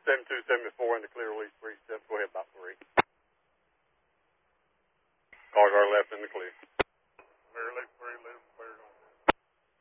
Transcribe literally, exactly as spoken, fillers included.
seven two seventy-four in the clear, release three steps. Go ahead, about three. Cars are left in the clear.